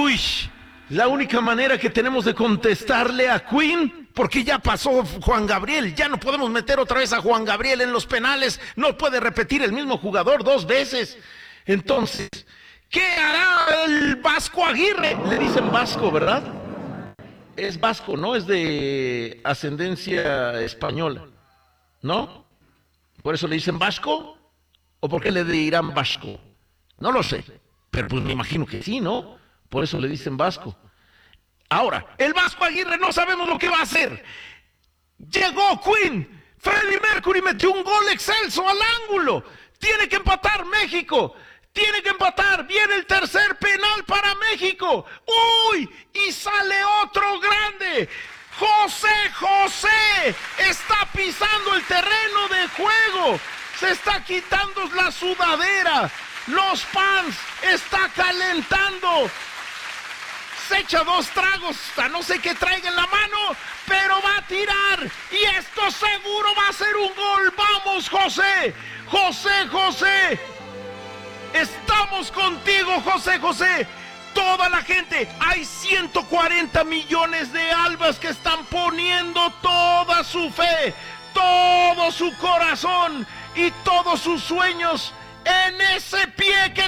Uy, la única manera que tenemos de contestarle a Quinn, porque ya pasó Juan Gabriel, ya no podemos meter otra vez a Juan Gabriel en los penales, no puede repetir el mismo jugador 2 veces. Entonces, ¿qué hará el Vasco Aguirre? Le dicen Vasco, ¿verdad? Es vasco, ¿no? Es de ascendencia española, ¿no? ¿Por eso le dicen Vasco? ¿O por qué le dirán Vasco? No lo sé, pero pues me imagino que sí, ¿no? Por eso le dicen Vasco. Ahora, el Vasco Aguirre no sabemos lo que va a hacer. Llegó Quinn, Freddie Mercury metió un gol excelso al ángulo. Tiene que empatar México. Tiene que empatar, viene el tercer penal para México. ¡Uy! Y sale otro grande. José está pisando el terreno de juego. Se está quitando la sudadera. Los pants, está calentando. Se echa 2 tragos, a no sé qué traiga en la mano, pero va a tirar. Y esto seguro va a ser un gol. ¡Vamos, José! ¡José! Estamos contigo, José. Toda la gente, hay 140 millones de albas que están poniendo toda su fe, todo su corazón y todos sus sueños en ese pie que